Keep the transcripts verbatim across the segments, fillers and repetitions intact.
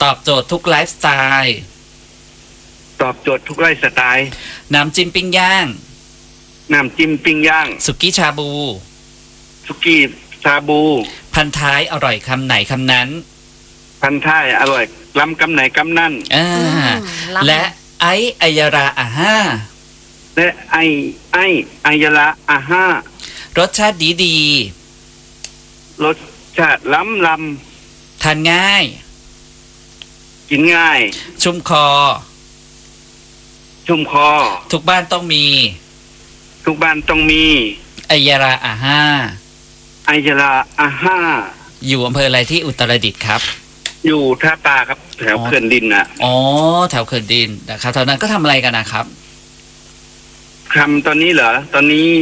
ตอบโจทย์ทุกไลฟ์สไตล์ตอบโจทย์ทุกไลฟ์สไตล์น้ำจิ้มปิ้งย่างน้ำจิ้มปิ้งย่างสุกี้ชาบูสุกี้ชาบูพันท้ายอร่อยคำไหนคำนั้นพันท้ายอร่อยล้ำกำไหนกำนั่นอ่าและไออัยราอาห้าและไอไออัยราอาห้ารสชาติดีดีรสชาติล้ำลำทานง่ายกินง่ายชุ่มคอชุ่มคอทุกบ้านต้องมีทุกบ้านต้องมีอัยราอาห้าอัยราอาห้าอยู่อำเภออะไรที่อุตรดิตถ์ครับอยู่ท่าตาครับแถวเขื่อนดินอ่ะอ๋อแถวเขื่อนดินนะครับตอนนั้นก็ทำอะไรกันนะครับทำตอนนี้เหรอตอนนี้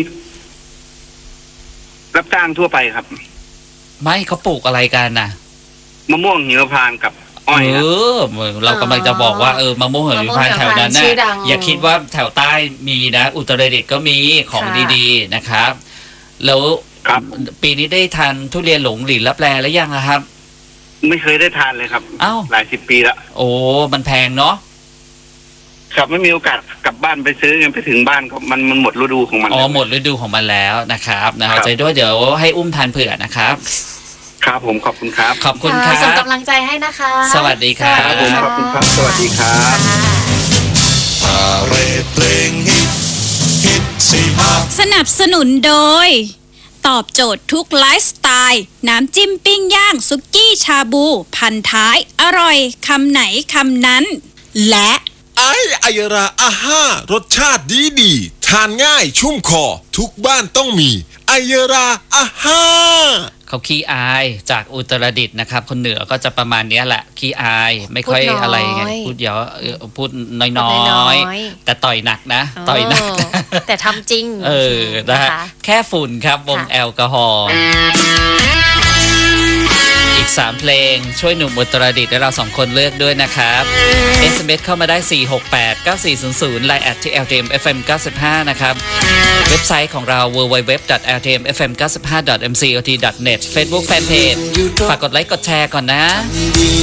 รับจ้างทั่วไปครับไม่เขาปลูกอะไรกันน่ะมะม่วงหิมพานต์กับอ้อยนะเออเรากำลังจะบอกว่าเออมะม่วงหิมพานต์แถวนั้นน่ะอย่าคิดว่าแถวใต้มีนะอุตรดิตถ์ก็มีของดีๆนะครับแล้วปีนี้ได้ทานทุเรียนหลงหลินลับแลแล้วยังครับไม่เคยได้ทานเลยครับอ้าวหลายสิบปีแล้วโอ้มันแพงเนาะครับไม่มีโอกาสกลับบ้านไปซื้อกันไปถึงบ้านก็มันมันหมดฤดูของมันอ๋อหมดฤดูของมันแล้วนะครับนะเข้าใจด้วยเดี๋ยวให้อุ้มทานเผื่อนะครับครับผมขอบคุณครับขอบคุณครับส่งกำลังใจให้นะคะสวัสดีครับผมขอบคุณครับสวัสดีครับสนับสนุนโดยตอบโจทย์ทุกไลฟ์สไตล์น้ำจิ้มปิ้งย่างสุกี้ชาบูพันท้ายอร่อยคำไหนคำนั้นและไออัยราอาห้ารสชาติดีดีทานง่ายชุ่มคอทุกบ้านต้องมีอัยราอาห้าเขาขี้อายจากอุตรดิตถ์นะครับคนเหนือก็จะประมาณนี้แหละขี้อายไม่ค่อยอะไรไงพูดเยอะพูดน้อยๆแต่ต่อยหนักนะต่อยหนักแต่ทำจริงเออนะฮะแค่ฝุ่นครับวงแอลกอฮอล์อีกสามเพลงช่วยหนุ่มอุตรดิตถ์และเราสองคนเลือกด้วยนะครับ เอส เอ็ม เอส เข้ามาได้สี่ หก แปด เก้า สี่ ศูนย์ ศูนย์ ไลน์ แอท ที่ แอล ที เอ็ม เอฟ เอ็ม เก้าสิบห้า นะครับเว็บไซต์ของเรา ดับเบิลยู ดับเบิลยู ดับเบิลยู ดอท แอล ที เอ็ม เอฟ เอ็ม เก้าสิบห้า ดอท เอ็ม ซี โอ ที ดอท เน็ต Facebook Fanpage ฝากกดไลค์กดแชร์ก่อนนะ